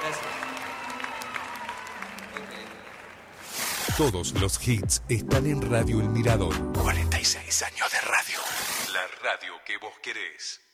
Todos los hits están en Radio El Mirador. 46 años de radio. La radio que vos querés.